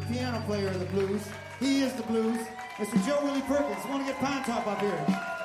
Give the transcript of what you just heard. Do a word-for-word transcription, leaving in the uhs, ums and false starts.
piano player of the blues. He is the blues. Mister Joe Willie Perkins. I want to get Pine Top up here.